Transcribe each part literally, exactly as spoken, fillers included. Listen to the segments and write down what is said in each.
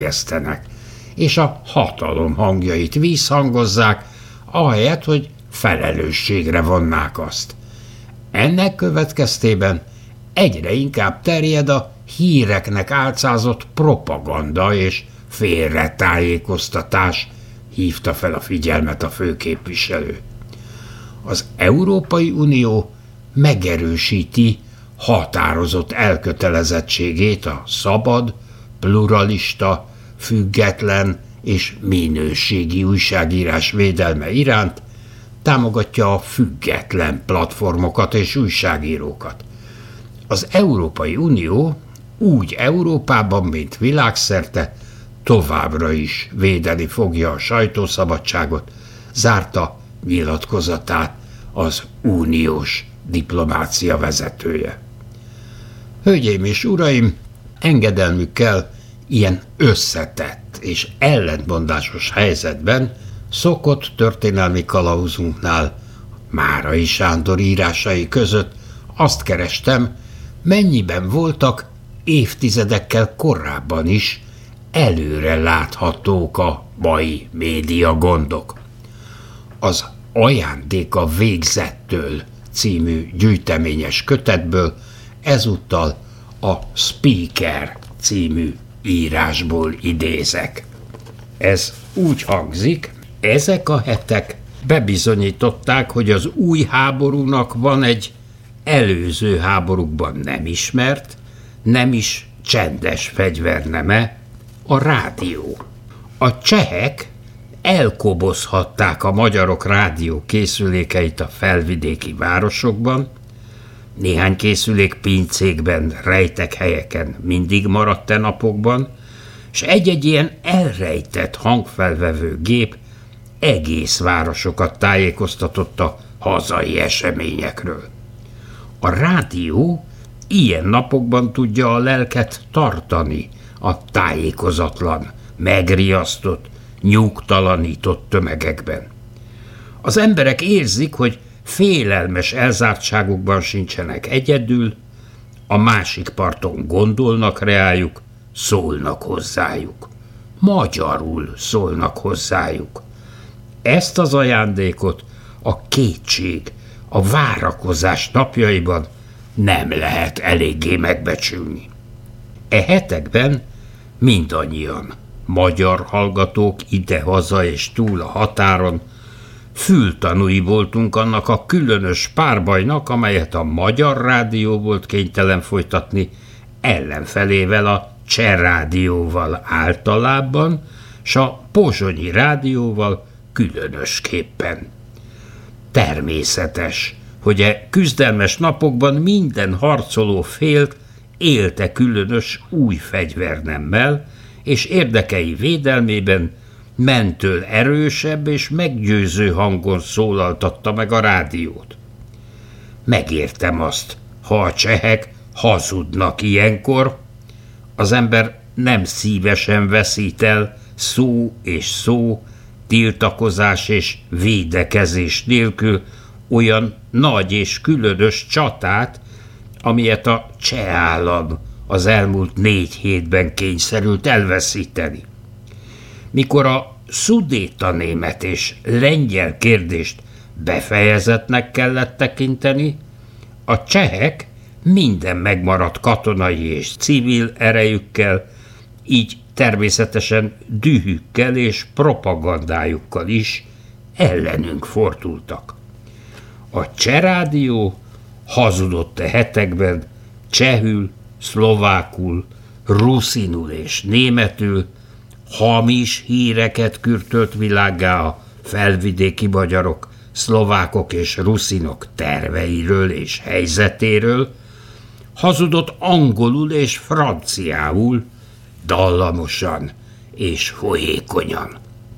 terjesztenek, és a hatalom hangjait visszhangozzák, ahelyett, hogy felelősségre vonnák azt. Ennek következtében egyre inkább terjed a híreknek álcázott propaganda és félretájékoztatás, hívta fel a figyelmet a főképviselő. Az Európai Unió megerősíti határozott elkötelezettségét a szabad, pluralista, független és minőségi újságírás védelme iránt, támogatja a független platformokat és újságírókat. Az Európai Unió úgy Európában, mint világszerte továbbra is védeni fogja a sajtószabadságot, zárta nyilatkozatát az uniós diplomácia vezetője. Hölgyeim és uraim, engedelmükkel ilyen összetett és ellentmondásos helyzetben szokott történelmi kalauzunknál, Márai Sándor írásai között azt kerestem, mennyiben voltak évtizedekkel korábban is előre láthatók a mai média gondok. Az Ajándék a végzettől című gyűjteményes kötetből ezúttal a Speaker című írásból idézek. Ez úgy hangzik: ezek a hetek bebizonyították, hogy az új háborúnak van egy előző háborúkban nem ismert, nem is csendes fegyverneme, a rádió. A csehek elkobozhatták a magyarok rádió készülékeit a felvidéki városokban, néhány készülék pincékben, rejtek helyeken mindig maradt e napokban, és egy-egy ilyen elrejtett hangfelvevő gép egész városokat tájékoztatott a hazai eseményekről. A rádió ilyen napokban tudja a lelket tartani a tájékozatlan, megriasztott, nyugtalanított tömegekben. Az emberek érzik, hogy félelmes elzártságukban sincsenek egyedül, a másik parton gondolnak reájuk, szólnak hozzájuk. Magyarul szólnak hozzájuk. Ezt az ajándékot a kétség, a várakozás napjaiban nem lehet eléggé megbecsülni. E hetekben mindannyian, magyar hallgatók ide-haza és túl a határon, fültanúi voltunk annak a különös párbajnak, amelyet a Magyar Rádió volt kénytelen folytatni ellenfelével, a Cseh Rádióval általában, s a Pozsonyi Rádióval különösképpen. Természetes, hogy e küzdelmes napokban minden harcoló fél élte különös új fegyvernemmel, és érdekei védelmében mentől erősebb és meggyőző hangon szólaltatta meg a rádiót. Megértem azt, ha a csehek hazudnak ilyenkor, az ember nem szívesen veszít el szó és szó, tiltakozás és védekezés nélkül olyan nagy és különös csatát, amilyet a cseh állam az elmúlt négy hétben kényszerült elveszíteni. Mikor a szudétanémet és lengyel kérdést befejezetnek kellett tekinteni, a csehek minden megmaradt katonai és civil erejükkel, így természetesen dühükkel és propagandájukkal is ellenünk fordultak. A Cseh Rádió hazudott a hetekben csehül, szlovákul, ruszinul és németül, hamis híreket kürtölt világgá a felvidéki magyarok, szlovákok és ruszinok terveiről és helyzetéről, hazudott angolul és franciául, dallamosan és folyékonyan.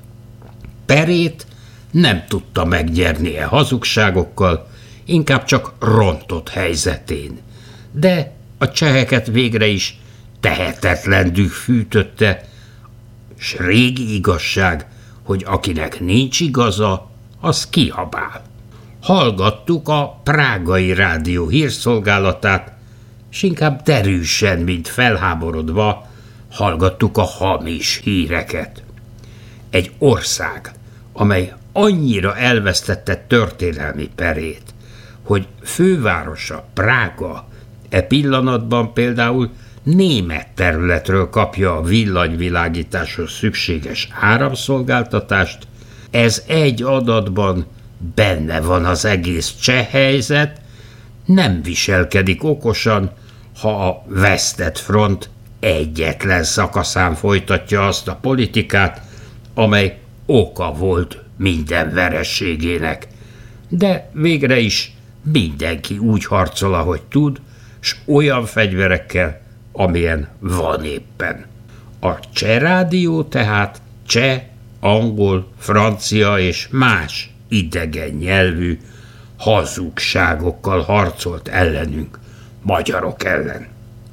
Perét nem tudta megnyerni e hazugságokkal, inkább csak rontott helyzetén, de a cseheket végre is tehetetlen düh fűtötte, s régi igazság, hogy akinek nincs igaza, az kihabál. Hallgattuk a prágai rádió hírszolgálatát, s inkább derűsen, mint felháborodva hallgattuk a hamis híreket. Egy ország, amely annyira elvesztette történelmi perét, hogy fővárosa, Prága, e pillanatban például német területről kapja a villanyvilágításhoz szükséges áramszolgáltatást, ez egy adatban benne van az egész cseh helyzet, nem viselkedik okosan, ha a vesztett front egyetlen szakaszán folytatja azt a politikát, amely oka volt minden verességének. De végre is mindenki úgy harcol, ahogy tud, s olyan fegyverekkel, amilyen van éppen. A cseh rádió tehát cseh, angol, francia és más idegen nyelvű hazugságokkal harcolt ellenünk, magyarok ellen.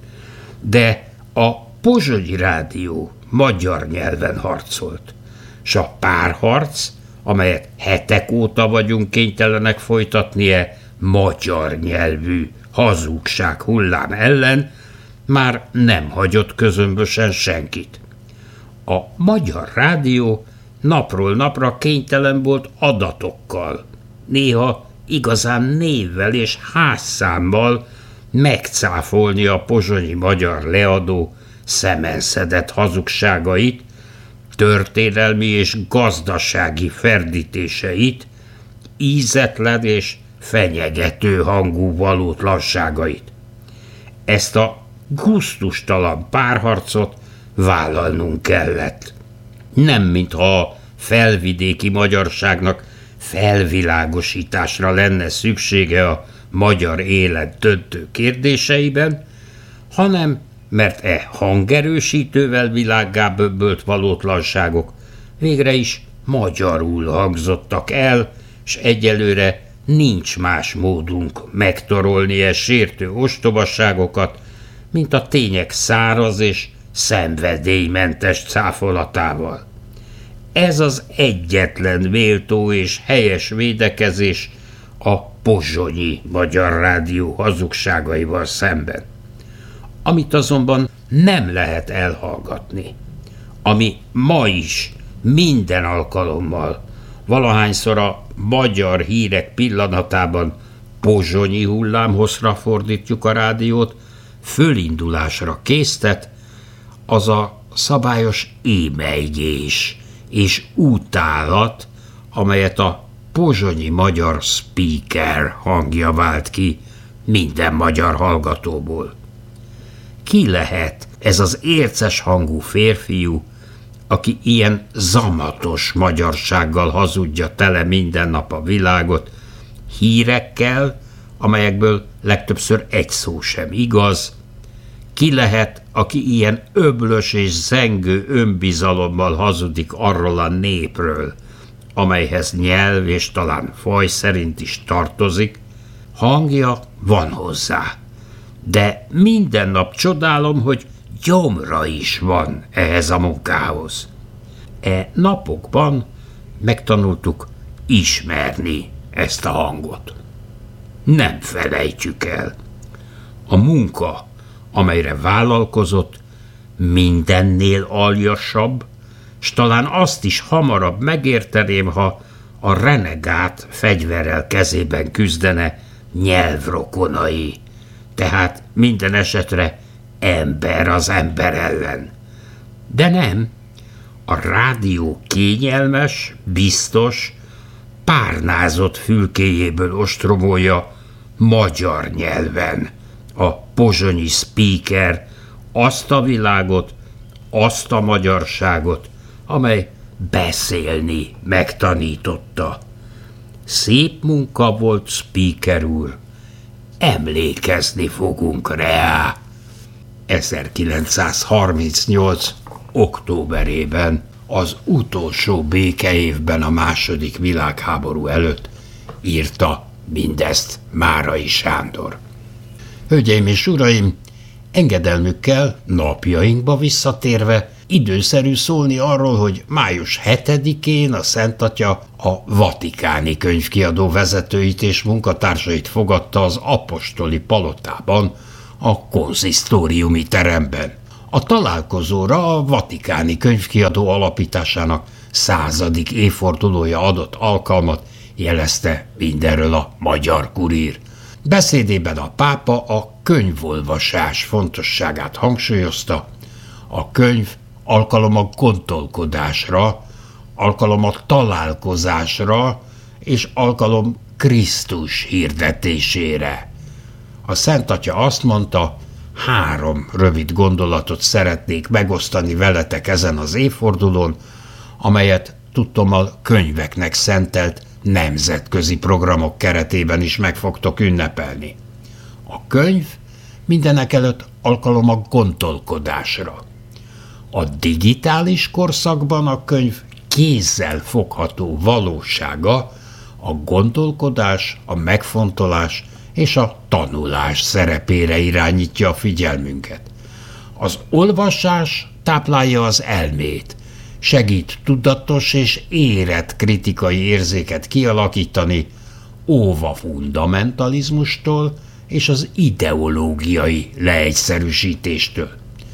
De a Pozsonyi Rádió magyar nyelven harcolt, s a párharc, amelyet hetek óta vagyunk kénytelenek folytatnie magyar nyelvű hazugság hullám ellen, már nem hagyott közömbösen senkit. A Magyar Rádió napról napra kénytelen volt adatokkal, néha igazán névvel és házszámmal megcáfolni a pozsonyi magyar leadó szemenszedett hazugságait, történelmi és gazdasági ferdítéseit, ízetlen és fenyegető hangú valótlanságait. Ezt a gusztustalan párharcot vállalnunk kellett. Nem mintha a felvidéki magyarságnak felvilágosításra lenne szüksége a magyar élet döntő kérdéseiben, hanem mert e hangerősítővel világgá böbbölt valótlanságok végre is magyarul hangzottak el, s egyelőre nincs más módunk megtorolni e sértő ostobasságokat, mint a tények száraz és szenvedélymentes cáfolatával. Ez az egyetlen méltó és helyes védekezés a Pozsonyi Magyar Rádió hazugságaival szemben. Amit azonban nem lehet elhallgatni, ami ma is minden alkalommal, valahányszor a magyar hírek pillanatában pozsonyi hullámhosszra fordítjuk a rádiót, fölindulásra késztet, az a szabályos émelygés és utálat, amelyet a pozsonyi magyar speaker hangja vált ki minden magyar hallgatóból. Ki lehet ez az érces hangú férfiú, aki ilyen zamatos magyarsággal hazudja tele minden nap a világot, hírekkel, amelyekből legtöbbször egy szó sem igaz? Ki lehet, aki ilyen öblös és zengő önbizalommal hazudik arról a népről, amelyhez nyelv és talán faj szerint is tartozik? Hangja van hozzá, de minden nap csodálom, hogy gyomra is van ehhez a munkához. E napokban megtanultuk ismerni ezt a hangot. Nem felejtjük el. A munka, amelyre vállalkozott, mindennél aljasabb, s talán azt is hamarabb megérteném, ha a renegát fegyverrel kezében küzdene nyelvrokonai, tehát minden esetre ember az ember ellen. De nem, a rádió kényelmes, biztos, párnázott fülkéjéből ostromolja magyar nyelven a pozsonyi speaker azt a világot, azt a magyarságot, amely beszélni megtanította. Szép munka volt, speaker úr, emlékezni fogunk rá. ezerkilencszázharmincnyolc. októberében, az utolsó békeévben a második világháború előtt írta mindezt Márai Sándor. Hölgyeim és uraim, engedelmükkel napjainkba visszatérve időszerű szólni arról, hogy május hetedikén a Szent Atya a Vatikáni Könyvkiadó vezetőit és munkatársait fogadta az apostoli palotában, a konzisztóriumi teremben, A találkozóra a Vatikáni Könyvkiadó alapításának századik évfordulója adott alkalmat, jelezte mindenről a Magyar Kurír. Beszédében a pápa a könyvolvasás fontosságát hangsúlyozta. A könyv alkalom a gondolkodásra, alkalom a találkozásra és alkalom Krisztus hirdetésére. A Szent Atya azt mondta, három rövid gondolatot szeretnék megosztani veletek ezen az évfordulón, amelyet tudtommal könyveknek szentelt nemzetközi programok keretében is meg fogtok ünnepelni. A könyv mindenekelőtt alkalom a gondolkodásra. A digitális korszakban a könyv kézzel fogható valósága a gondolkodás, a megfontolás és a tanulás szerepére irányítja a figyelmünket. Az olvasás táplálja az elmét, segít tudatos és érett kritikai érzéket kialakítani, óv a fundamentalizmustól és az ideológiai leegyszerűsítéstől.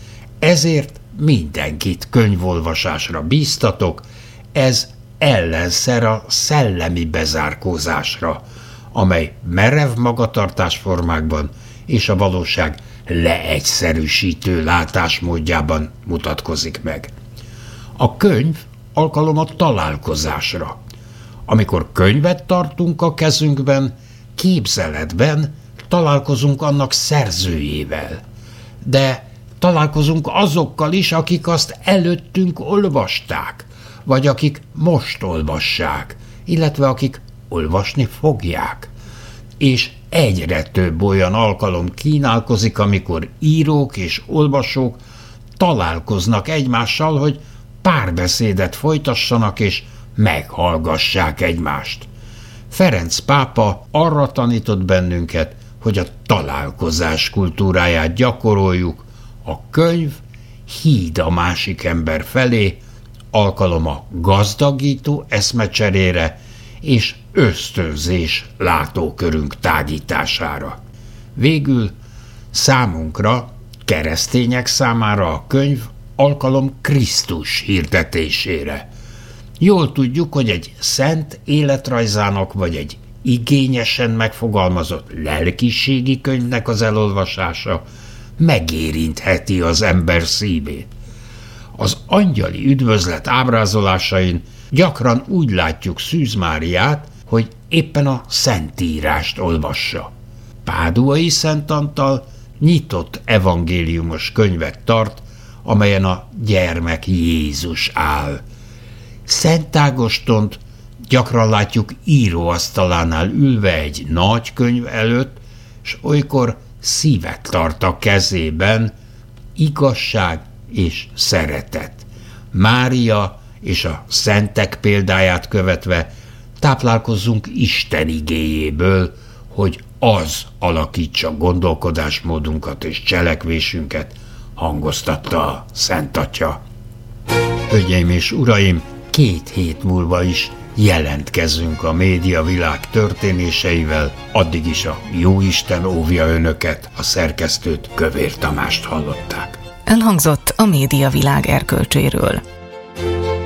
Ezért mindenkit könyvolvasásra bíztatok, ez ellenszer a szellemi bezárkózásra, amely merev magatartásformákban és a valóság leegyszerűsítő látásmódjában mutatkozik meg. A könyv alkalom a találkozásra. Amikor könyvet tartunk a kezünkben, képzeletben találkozunk annak szerzőjével, de találkozunk azokkal is, akik azt előttünk olvasták, vagy akik most olvassák, illetve akik olvasni fogják. És egyre több olyan alkalom kínálkozik, amikor írók és olvasók találkoznak egymással, hogy párbeszédet folytassanak és meghallgassák egymást. Ferenc pápa arra tanított bennünket, hogy a találkozás kultúráját gyakoroljuk, a könyv híd a másik ember felé, alkalom a gazdagító eszmecserére és ösztönzés látókörünk tágítására. Végül számunkra, keresztények számára a könyv alkalom Krisztus hirdetésére. Jól tudjuk, hogy egy szent életrajzának vagy egy igényesen megfogalmazott lelkiségi könyvnek az elolvasása megérintheti az ember szívét. Az angyali üdvözlet ábrázolásain gyakran úgy látjuk Szűz Máriát, hogy éppen a Szentírást olvassa. Páduai Szent Antal nyitott evangéliumos könyvet tart, amelyen a gyermek Jézus áll. Szent Ágostont gyakran látjuk íróasztalánál ülve egy nagy könyv előtt, s olykor szívet tart a kezében, igazság és szeretet. Mária és a szentek példáját követve táplálkozzunk Isten igéjéből, hogy az alakítsa gondolkodásmódunkat és cselekvésünket, hangoztatta a Szent Atya. Hölgyeim és uraim, két hét múlva is jelentkezünk a médiavilág történéseivel, addig is a Jóisten óvja önöket, a szerkesztőt, Kövér Tamást hallották. Elhangzott a médiavilág erkölcséről.